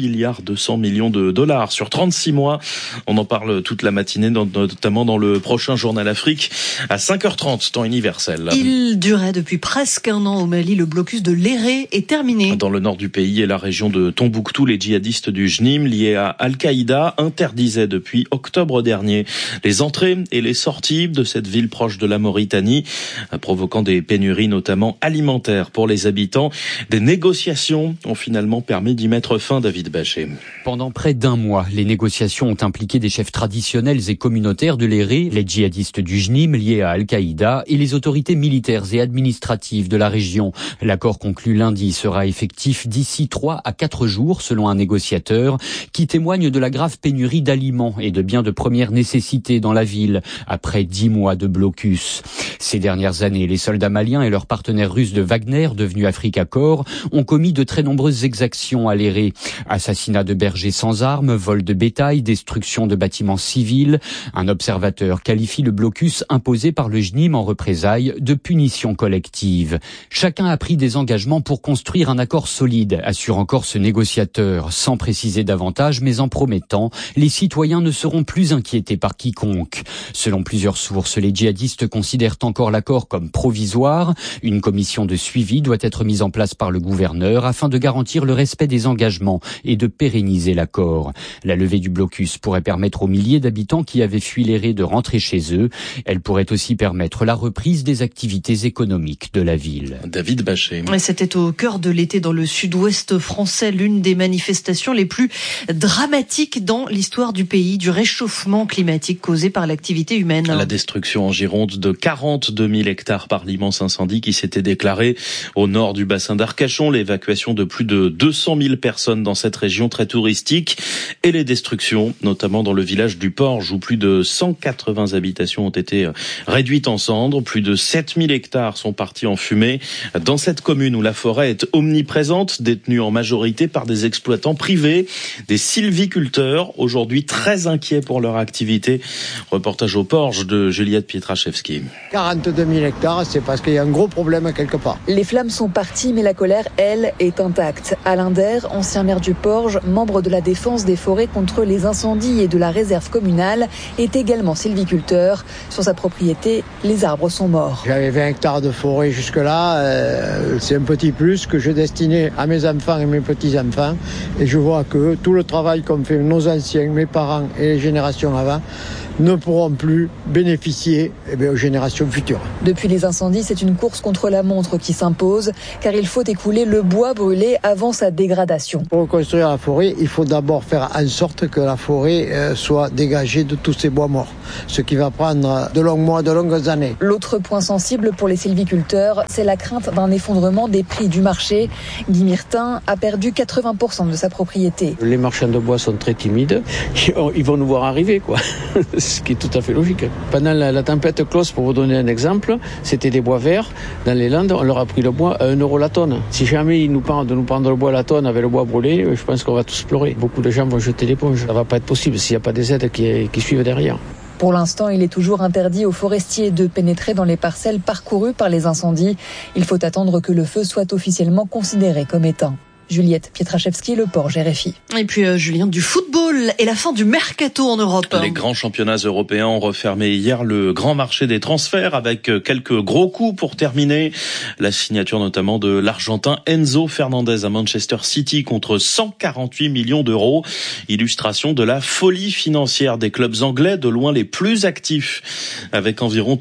2,2 milliards de dollars sur 36 mois. On en parle toute la matinée, notamment dans le prochain Journal Afrique à 5h30, temps universel. Il durait depuis presque un an au Mali. Le blocus de l'Éré est terminé. Dans le nord du pays et la région de Tombouctou, les djihadistes du JNIM liés à Al-Qaïda interdisait depuis octobre dernier les entrées et les sorties de cette ville proche de la Mauritanie, provoquant des pénuries notamment alimentaires pour les habitants. Des négociations ont finalement permis d'y mettre fin, David Bachet. Pendant près d'un mois, les négociations ont impliqué des chefs traditionnels et communautaires de l'Éré, les djihadistes du JNIM liés à Al-Qaïda et les autorités militaires et administratives de la région. L'accord conclu lundi sera effectif d'ici 3 à 4 jours, selon un négociateur, qui témoigne de la grave pénurie d'aliments et de biens de première nécessité dans la ville, après 10 mois de blocus. Ces dernières années, les soldats maliens et leurs partenaires russes de Wagner, devenus Africa Corps, ont commis de très nombreuses exactions à l'Éré. Assassinat de bergers sans armes, vol de bétail, destruction de bâtiments civils. Un observateur qualifie le blocus imposé par le JNIM en représailles de punition collective. Chacun a pris des engagements pour construire un accord solide, assure encore ce négociateur, sans préciser davantage, mais en promettant les citoyens ne seront plus inquiétés par quiconque. Selon plusieurs sources, les djihadistes considèrent encore l'accord comme provisoire. Une commission de suivi doit être mise en place par le gouverneur afin de garantir le respect des engagements et de pérenniser l'accord. La levée du blocus pourrait permettre aux milliers d'habitants qui avaient fui l'Éré de rentrer chez eux. Elle pourrait aussi permettre la reprise des activités économiques de la ville. David Bachet. C'était au cœur de l'été dans le sud-ouest français, l'une des manifestations les plus dramatiques dans l'histoire du pays, du réchauffement climatique causé par l'activité humaine. La destruction en Gironde de 42 000 hectares par l'immense incendie qui s'était déclaré au nord du bassin d'Arcachon, l'évacuation de plus de 200 000 personnes dans cette région très touristique et les destructions, notamment dans le village du Porge où plus de 180 habitations ont été réduites en cendres, plus de 7 000 hectares sont partis en fumée. Dans cette commune où la forêt est omniprésente, détenue en majorité par des exploitants privés, des sylviculteurs sylviculteurs, aujourd'hui très inquiets pour leur activité. Reportage au Porge de Juliette Pietraszewski. 42 000 hectares, c'est parce qu'il y a un gros problème quelque part. Les flammes sont parties, mais la colère, elle, est intacte. Alain Der, ancien maire du Porge, membre de la défense des forêts contre les incendies et de la réserve communale, est également sylviculteur. Sur sa propriété, les arbres sont morts. J'avais 20 hectares de forêt jusque-là. C'est un petit plus que je destinais à mes enfants et mes petits-enfants. Et je vois que tout le travail qu'ont fait nos anciens, mes parents et les générations avant, ne pourront plus bénéficier aux générations futures. Depuis les incendies, c'est une course contre la montre qui s'impose, car il faut écouler le bois brûlé avant sa dégradation. Pour reconstruire la forêt, il faut d'abord faire en sorte que la forêt soit dégagée de tous ces bois morts, ce qui va prendre de longs mois, de longues années. L'autre point sensible pour les sylviculteurs, c'est la crainte d'un effondrement des prix du marché. Guy Myrtin a perdu 80% de sa propriété. Les marchands de bois sont très timides, ils vont nous voir arriver, quoi. Ce qui est tout à fait logique. Pendant la tempête Klaus, pour vous donner un exemple, c'était des bois verts. Dans les Landes, on leur a pris le bois à 1 € la tonne. Si jamais ils nous parlent de nous prendre le bois à la tonne avec le bois brûlé, je pense qu'on va tous pleurer. Beaucoup de gens vont jeter l'éponge. Ça ne va pas être possible s'il n'y a pas des aides qui suivent derrière. Pour l'instant, il est toujours interdit aux forestiers de pénétrer dans les parcelles parcourues par les incendies. Il faut attendre que le feu soit officiellement considéré comme éteint. Juliette Pietraszewski, Le Porge, RFI. Et puis Julien, du football et la fin du mercato en Europe. Les grands championnats européens ont refermé hier le grand marché des transferts avec quelques gros coups pour terminer. La signature notamment de l'Argentin Enzo Fernandez à Manchester City contre 148 millions d'euros. Illustration de la folie financière des clubs anglais, de loin les plus actifs, avec environ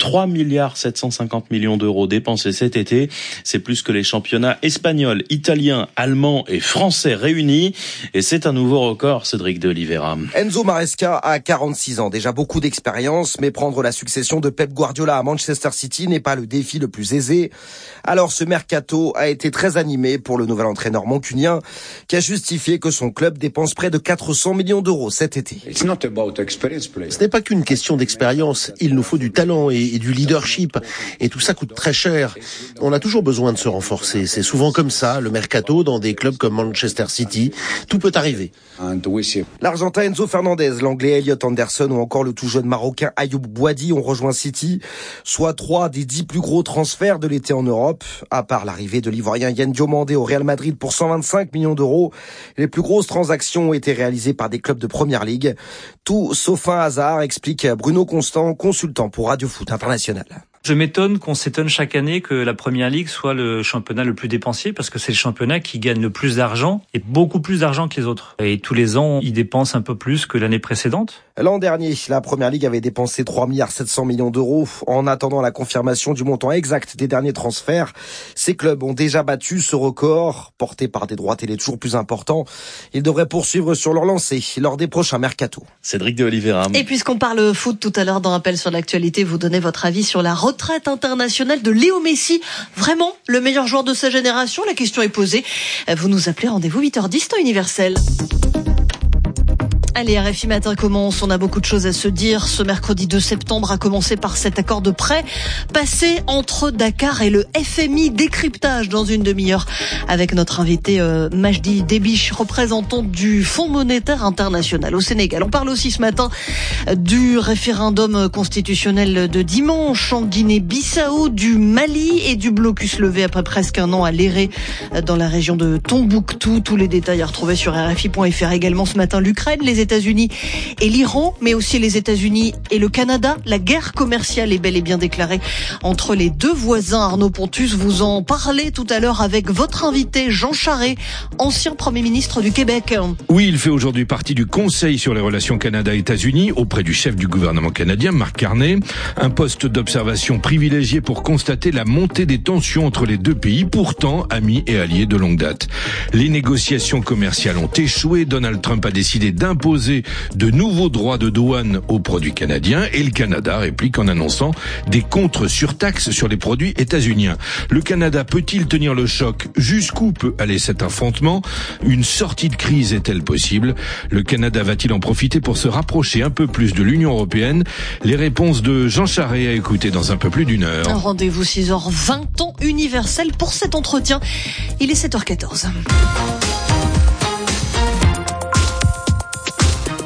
3,750 milliards d'euros dépensés cet été. C'est plus que les championnats espagnols, italiens, allemands et français réunis. Et c'est un nouveau record, Cédric de Oliveira. Enzo Maresca a 46 ans, déjà beaucoup d'expérience, mais prendre la succession de Pep Guardiola à Manchester City n'est pas le défi le plus aisé. Alors ce mercato a été très animé pour le nouvel entraîneur mancunien qui a justifié que son club dépense près de 400 millions d'euros cet été. Ce n'est pas qu'une question d'expérience, il nous faut du talent et du leadership. Et tout ça coûte très cher. On a toujours besoin de se renforcer. C'est souvent comme ça, le mercato, dans des clubs comme Manchester City. Tout peut arriver. L'Argentin Enzo Fernandez, l'Anglais Elliot Anderson ou encore le tout jeune Marocain Ayoub Bouadi ont rejoint City, soit 3 des 10 plus gros transferts de l'été en Europe. À part l'arrivée de l'Ivoirien Yann Diomandé au Real Madrid pour 125 millions d'euros, les plus grosses transactions ont été réalisées par des clubs de Première Ligue. Tout sauf un hasard, explique Bruno Constant, consultant pour Radio Foot International. Je m'étonne qu'on s'étonne chaque année que la Première Ligue soit le championnat le plus dépensier parce que c'est le championnat qui gagne le plus d'argent et beaucoup plus d'argent que les autres. Et tous les ans, ils dépensent un peu plus que l'année précédente. L'an dernier, la Première Ligue avait dépensé 3,7 milliards d'euros. En attendant la confirmation du montant exact des derniers transferts, ces clubs ont déjà battu ce record, porté par des droits télé toujours plus importants. Ils devraient poursuivre sur leur lancée lors des prochains mercato. Cédric de Oliveira. Et puisqu'on parle foot tout à l'heure dans Appel sur l'actualité, vous donnez votre avis sur la retraite internationale de Léo Messi. Vraiment le meilleur joueur de sa génération? La question est posée. Vous nous appelez, rendez-vous 8h10 temps universel. Allez, RFI Matin commence, on a beaucoup de choses à se dire. Ce mercredi 2 septembre a commencé par cet accord de prêt passé entre Dakar et le FMI. Décryptage dans une demi-heure avec notre invité Majdi Debiche, représentant du Fonds monétaire international au Sénégal. On parle aussi ce matin du référendum constitutionnel de dimanche en Guinée-Bissau, du Mali et du blocus levé après presque un an à Léré dans la région de Tombouctou. Tous les détails à retrouver sur RFI.fr. Également ce matin, l'Ukraine, les États-Unis et l'Iran, mais aussi les États-Unis et le Canada. La guerre commerciale est bel et bien déclarée entre les deux voisins. Arnaud Pontus, vous en parlez tout à l'heure avec votre invité Jean Charest, ancien Premier ministre du Québec. Oui, il fait aujourd'hui partie du Conseil sur les relations Canada-États-Unis auprès du chef du gouvernement canadien, Mark Carney. Un poste d'observation privilégié pour constater la montée des tensions entre les deux pays, pourtant amis et alliés de longue date. Les négociations commerciales ont échoué. Donald Trump a décidé d'imposer de nouveaux droits de douane aux produits canadiens et le Canada réplique en annonçant des contre-surtaxes sur les produits états-uniens. Le Canada peut-il tenir le choc? Jusqu'où peut aller cet affrontement? Une sortie de crise est-elle possible? Le Canada va-t-il en profiter pour se rapprocher un peu plus de l'Union européenne? Les réponses de Jean Charest à écouter dans un peu plus d'une heure. Un rendez-vous 6h20 temps universel pour cet entretien. Il est 7h14.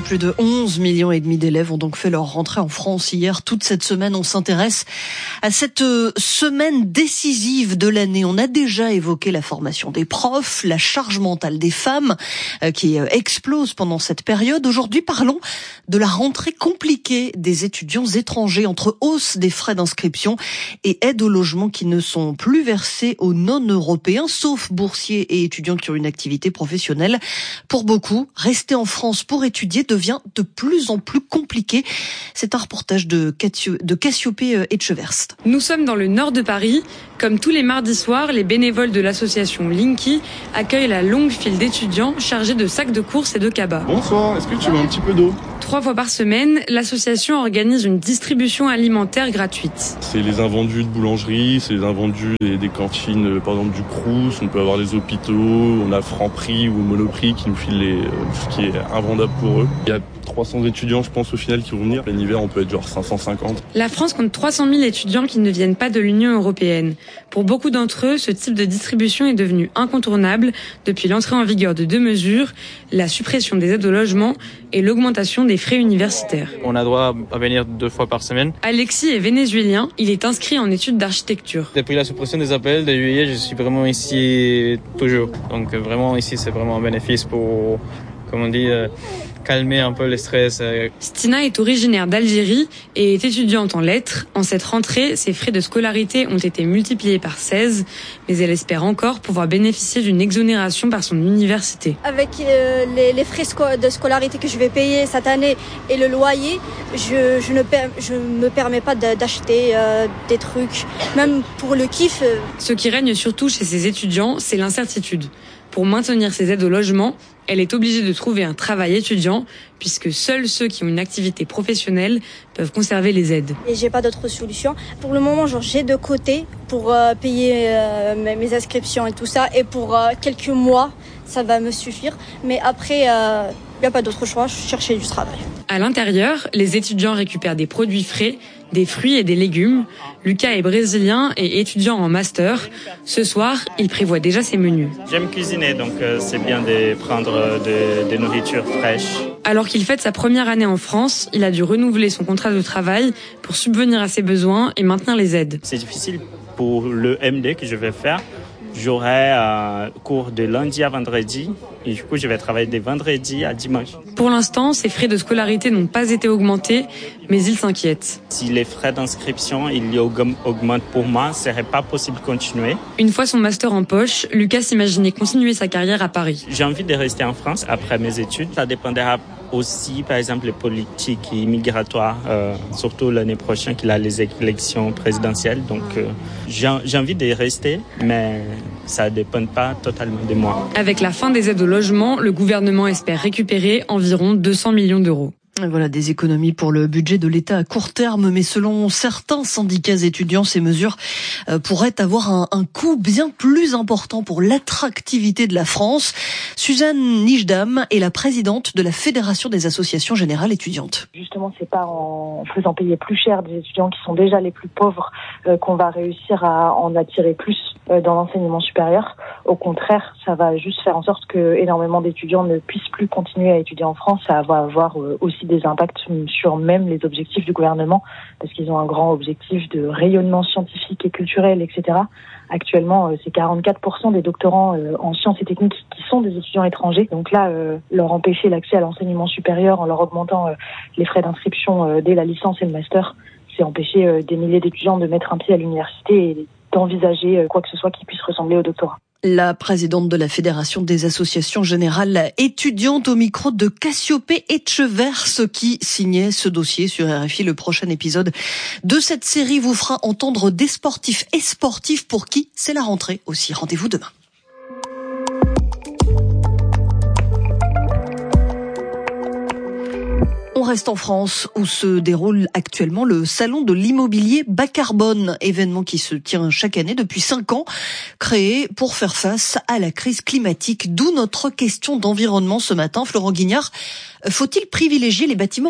Plus de 11,5 millions d'élèves ont donc fait leur rentrée en France hier. Toute cette semaine, on s'intéresse à cette semaine décisive de l'année. On a déjà évoqué la formation des profs, la charge mentale des femmes qui explose pendant cette période. Aujourd'hui, parlons de la rentrée compliquée des étudiants étrangers entre hausse des frais d'inscription et aide au logement qui ne sont plus versés aux non-européens, sauf boursiers et étudiants qui ont une activité professionnelle. Pour beaucoup, rester en France pour étudier devient de plus en plus compliqué. C'est un reportage de Cassiopée Etcheverst. Nous sommes dans le nord de Paris. Comme tous les mardis soirs, les bénévoles de l'association Linky accueillent la longue file d'étudiants chargés de sacs de courses et de cabas. Bonsoir, est-ce que tu veux un petit peu d'eau ? 3 fois par semaine, l'association organise une distribution alimentaire gratuite. C'est les invendus de boulangerie, c'est les invendus des cantines, par exemple du Crous, on peut avoir les hôpitaux, on a Franprix ou Monoprix qui nous filent ce qui est invendable pour eux. Il y a 300 étudiants, je pense, au final, qui vont venir. En hiver, on peut être genre 550. La France compte 300 000 étudiants qui ne viennent pas de l'Union européenne. Pour beaucoup d'entre eux, ce type de distribution est devenu incontournable depuis l'entrée en vigueur de 2 mesures, la suppression des aides au logement et l'augmentation des frais universitaires. On a droit à venir 2 fois par semaine. Alexis est vénézuélien, il est inscrit en études d'architecture. Depuis la suppression des appels de juillet, je suis vraiment ici toujours. Donc vraiment ici, c'est vraiment un bénéfice pour, comme on dit, calmer un peu le stress. Stina est originaire d'Algérie et est étudiante en lettres. En cette rentrée, ses frais de scolarité ont été multipliés par 16, mais elle espère encore pouvoir bénéficier d'une exonération par son université. Avec les frais de scolarité que je vais payer cette année et le loyer, je ne me permets pas d'acheter des trucs, même pour le kiff. Ce qui règne surtout chez ces étudiants, c'est l'incertitude. Pour maintenir ses aides au logement, elle est obligée de trouver un travail étudiant puisque seuls ceux qui ont une activité professionnelle peuvent conserver les aides. Et j'ai pas d'autre solution. Pour le moment, j'ai de côté pour payer mes inscriptions et tout ça. Et pour quelques mois, ça va me suffire. Mais après, il n'y a pas d'autre choix, je cherchais du travail. À l'intérieur, les étudiants récupèrent des produits frais, des fruits et des légumes. Lucas est brésilien et étudiant en master. Ce soir, il prévoit déjà ses menus. J'aime cuisiner, donc c'est bien de prendre des nourritures fraîches. Alors qu'il fête sa première année en France, il a dû renouveler son contrat de travail pour subvenir à ses besoins et maintenir les aides. C'est difficile pour le MD que je vais faire. J'aurai cours de lundi à vendredi et du coup je vais travailler de vendredi à dimanche. Pour l'instant, ses frais de scolarité n'ont pas été augmentés, mais il s'inquiète. Si les frais d'inscription augmentent pour moi, ce serait pas possible de continuer. Une fois son master en poche, Lucas s'imaginait continuer sa carrière à Paris. J'ai envie de rester en France après mes études. Ça dépendra aussi, par exemple, les politiques migratoires, surtout l'année prochaine qu'il a les élections présidentielles. Donc, j'ai envie de rester, mais ça ne dépend pas totalement de moi. Avec la fin des aides au logement, le gouvernement espère récupérer environ 200 millions d'euros. Voilà des économies pour le budget de l'État à court terme, mais selon certains syndicats étudiants, ces mesures pourraient avoir un coût bien plus important pour l'attractivité de la France. Suzanne Nijdam est la présidente de la Fédération des associations générales étudiantes. Justement, c'est pas en faisant payer plus cher des étudiants qui sont déjà les plus pauvres qu'on va réussir à en attirer plus dans l'enseignement supérieur. Au contraire, ça va juste faire en sorte que énormément d'étudiants ne puissent plus continuer à étudier en France. Ça va avoir aussi des impacts sur même les objectifs du gouvernement, parce qu'ils ont un grand objectif de rayonnement scientifique et culturel, etc. Actuellement, c'est 44% des doctorants en sciences et techniques qui sont des étudiants étrangers. Donc là, leur empêcher l'accès à l'enseignement supérieur en leur augmentant les frais d'inscription dès la licence et le master, c'est empêcher des milliers d'étudiants de mettre un pied à l'université et d'envisager quoi que ce soit qui puisse ressembler au doctorat. La présidente de la Fédération des associations générales étudiantes au micro de Cassiopée Etcheverst qui signait ce dossier sur RFI. Le prochain épisode de cette série vous fera entendre des sportifs et sportifs pour qui c'est la rentrée aussi. Rendez-vous demain. On reste en France où se déroule actuellement le salon de l'immobilier bas carbone, événement qui se tient chaque année depuis 5 ans, créé pour faire face à la crise climatique. D'où notre question d'environnement ce matin. Florent Guignard, faut-il privilégier les bâtiments en bois ?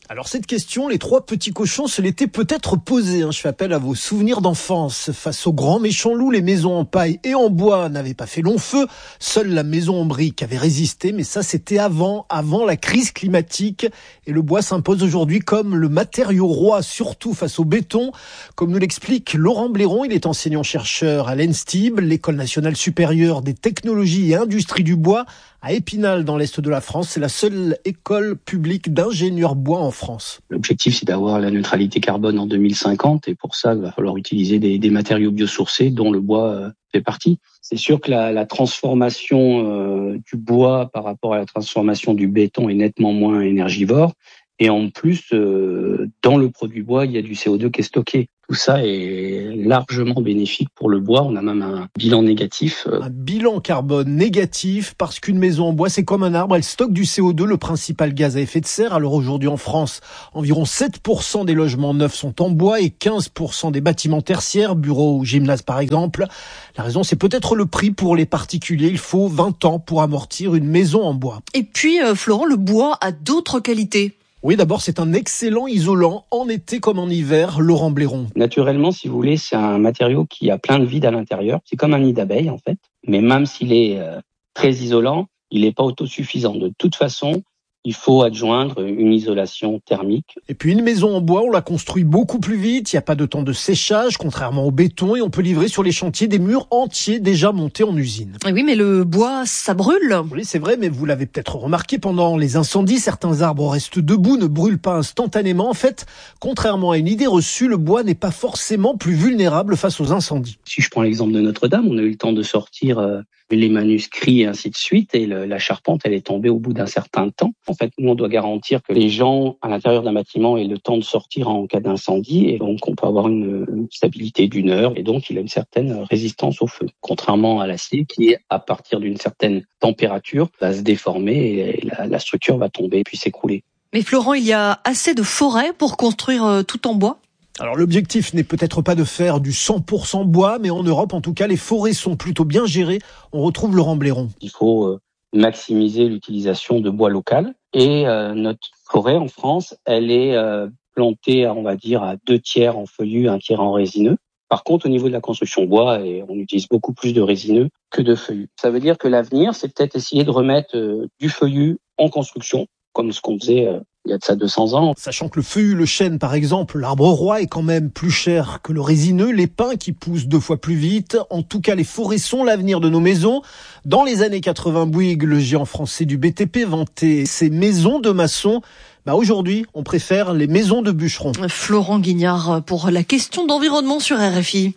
Alors cette question, les 3 petits cochons se l'étaient peut-être posée. Je fais appel à vos souvenirs d'enfance. Face aux grands méchants loups, les maisons en paille et en bois n'avaient pas fait long feu. Seule la maison en briques avait résisté, mais ça c'était avant la crise climatique. Et le bois s'impose aujourd'hui comme le matériau roi, surtout face au béton. Comme nous l'explique Laurent Blairon, il est enseignant-chercheur à l'ENSTIB, l'École nationale supérieure des technologies et industries du bois, à Épinal, dans l'Est de la France. C'est la seule école publique d'ingénieurs bois en France. L'objectif, c'est d'avoir la neutralité carbone en 2050 et pour ça, il va falloir utiliser des matériaux biosourcés dont le bois fait partie. C'est sûr que la transformation du bois par rapport à la transformation du béton est nettement moins énergivore. Et en plus, dans le produit bois, il y a du CO2 qui est stocké. Tout ça est largement bénéfique pour le bois. On a même un bilan négatif. Un bilan carbone négatif parce qu'une maison en bois, c'est comme un arbre. Elle stocke du CO2, le principal gaz à effet de serre. Alors aujourd'hui en France, environ 7% des logements neufs sont en bois et 15% des bâtiments tertiaires, bureaux ou gymnases par exemple. La raison, c'est peut-être le prix pour les particuliers. Il faut 20 ans pour amortir une maison en bois. Et puis, Florent, le bois a d'autres qualités. Oui, d'abord, c'est un excellent isolant en été comme en hiver. Laurent Blairon. Naturellement, si vous voulez, c'est un matériau qui a plein de vide à l'intérieur. C'est comme un nid d'abeille, en fait. Mais même s'il est très isolant, il n'est pas autosuffisant. De toute façon, il faut adjoindre une isolation thermique. Et puis une maison en bois, on la construit beaucoup plus vite. Il n'y a pas de temps de séchage, contrairement au béton. Et on peut livrer sur les chantiers des murs entiers déjà montés en usine. Et oui, mais le bois, ça brûle. Oui, c'est vrai, mais vous l'avez peut-être remarqué, pendant les incendies, certains arbres restent debout, ne brûlent pas instantanément. En fait, contrairement à une idée reçue, le bois n'est pas forcément plus vulnérable face aux incendies. Si je prends l'exemple de Notre-Dame, on a eu le temps de sortir les manuscrits et ainsi de suite, et la charpente, elle est tombée au bout d'un certain temps. En fait, nous, on doit garantir que les gens à l'intérieur d'un bâtiment aient le temps de sortir en cas d'incendie, et donc on peut avoir une stabilité d'1 heure, et donc il a une certaine résistance au feu. Contrairement à l'acier, qui, à partir d'une certaine température, va se déformer et la structure va tomber puis s'écrouler. Mais Florent, il y a assez de forêts pour construire tout en bois ? Alors l'objectif n'est peut-être pas de faire du 100% bois, mais en Europe, en tout cas, les forêts sont plutôt bien gérées. On retrouve Laurent Blairon. Il faut maximiser l'utilisation de bois local. Et notre forêt en France, elle est plantée, on va dire, à 2/3 en feuillu, 1/3 en résineux. Par contre, au niveau de la construction bois, on utilise beaucoup plus de résineux que de feuillu. Ça veut dire que l'avenir, c'est peut-être essayer de remettre du feuillu en construction, comme ce qu'on faisait il y a de ça 200 ans. Sachant que le feuillu, le chêne par exemple, l'arbre roi est quand même plus cher que le résineux, les pins qui poussent 2 fois plus vite. En tout cas, les forêts sont l'avenir de nos maisons. Dans les années 80, Bouygues, le géant français du BTP, vantait ses maisons de maçons. Aujourd'hui, on préfère les maisons de bûcherons. Florent Guignard pour la question d'environnement sur RFI.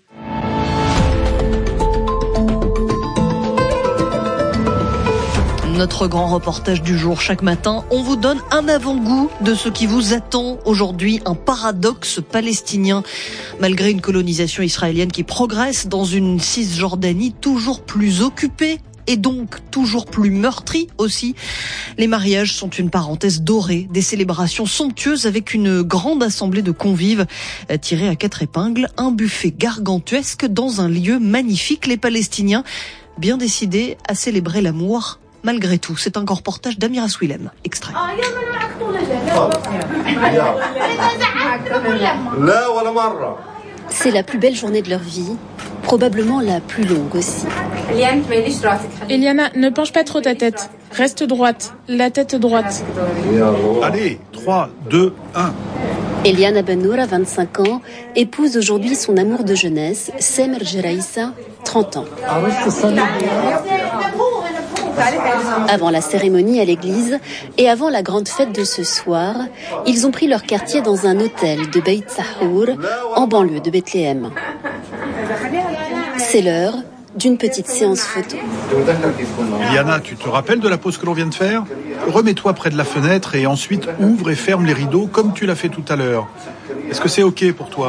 Notre grand reportage du jour. Chaque matin, on vous donne un avant-goût de ce qui vous attend aujourd'hui, un paradoxe palestinien. Malgré une colonisation israélienne qui progresse dans une Cisjordanie toujours plus occupée et donc toujours plus meurtrie aussi, les mariages sont une parenthèse dorée, des célébrations somptueuses avec une grande assemblée de convives tirés à 4 épingles, un buffet gargantuesque dans un lieu magnifique. Les Palestiniens bien décidés à célébrer l'amour. Malgré tout, c'est un reportage d'Amira Swilem. Extrait. C'est la plus belle journée de leur vie, probablement la plus longue aussi. Eliana, ne penche pas trop ta tête. Reste droite, la tête droite. Allez, 3, 2, 1. Eliana Bennoura, 25 ans, épouse aujourd'hui son amour de jeunesse, Semer Jeraïssa, 30 ans. Avant la cérémonie à l'église et avant la grande fête de ce soir, ils ont pris leur quartier dans un hôtel de Beit Sahour, en banlieue de Bethléem. C'est l'heure d'une petite séance photo. Liana, tu te rappelles de la pause que l'on vient de faire ? Remets-toi près de la fenêtre et ensuite ouvre et ferme les rideaux comme tu l'as fait tout à l'heure. Est-ce que c'est OK pour toi ?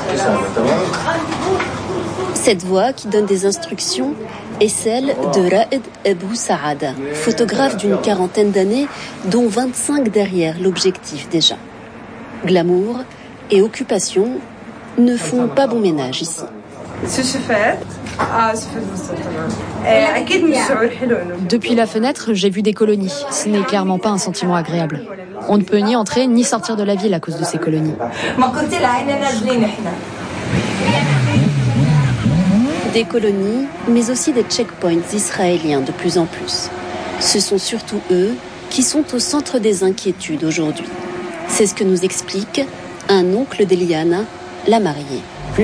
Cette voix qui donne des instructions est celle de Raed Abou Saad, photographe d'une 40aine d'années, dont 25 derrière l'objectif déjà. Glamour et occupation ne font pas bon ménage ici. Depuis la fenêtre, j'ai vu des colonies. Ce n'est clairement pas un sentiment agréable. On ne peut ni entrer ni sortir de la ville à cause de ces colonies. Des colonies, mais aussi des checkpoints israéliens de plus en plus. Ce sont surtout eux qui sont au centre des inquiétudes aujourd'hui. C'est ce que nous explique un oncle d'Eliana, la mariée.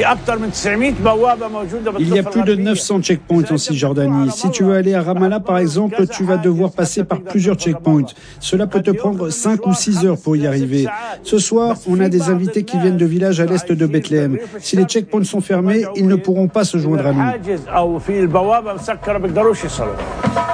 Il y a plus de 900 checkpoints en Cisjordanie. Si tu veux aller à Ramallah, par exemple, tu vas devoir passer par plusieurs checkpoints. Cela peut te prendre 5 ou 6 heures pour y arriver. Ce soir, on a des invités qui viennent de villages à l'est de Bethléem. Si les checkpoints sont fermés, ils ne pourront pas se joindre à nous.